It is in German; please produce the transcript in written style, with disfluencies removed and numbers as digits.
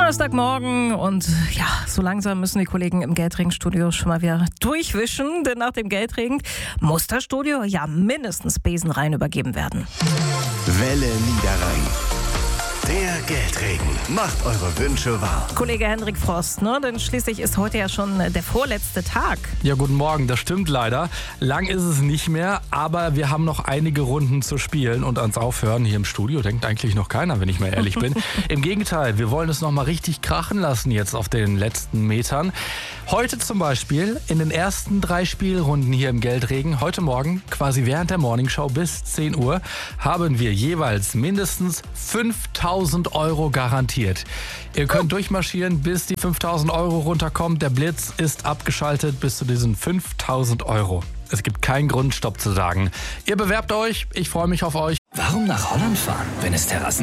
Donnerstagmorgen und ja, so langsam müssen die Kollegen im Geldregenstudio schon mal wieder durchwischen, denn nach dem Geldregen muss das Studio ja mindestens besenrein übergeben werden. Welle Niederrhein. Der Geldregen macht eure Wünsche wahr. Kollege Hendrik Frost, ne? Denn schließlich ist heute ja schon der vorletzte Tag. Ja, guten Morgen, das stimmt leider. Lang ist es nicht mehr, aber wir haben noch einige Runden zu spielen und ans Aufhören hier im Studio denkt eigentlich noch keiner, wenn ich mal ehrlich bin. Im Gegenteil, wir wollen es noch mal richtig krachen lassen jetzt auf den letzten Metern. Heute zum Beispiel in den ersten 3 Spielrunden hier im Geldregen, heute Morgen quasi während der Morningshow bis 10 Uhr, haben wir jeweils mindestens 5.000 Euro garantiert. Ihr könnt durchmarschieren, bis die 5.000 Euro runterkommen. Der Blitz ist abgeschaltet bis zu diesen 5.000 Euro. Es gibt keinen Grund, Stopp zu sagen. Ihr bewerbt euch, ich freue mich auf euch. Warum nach Holland fahren, wenn es Terrassen